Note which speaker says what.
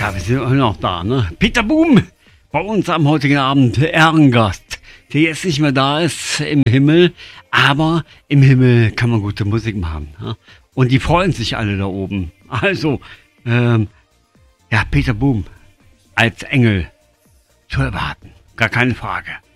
Speaker 1: Ja, wir sind auch noch da, ne? Peter Boom, bei uns am heutigen Abend Ehrengast, der jetzt nicht mehr da ist im Himmel, aber im Himmel kann man gute Musik machen. Ne? Und die freuen sich alle da oben. Also, ja, Peter Boom als Engel zu erwarten. Gar keine Frage.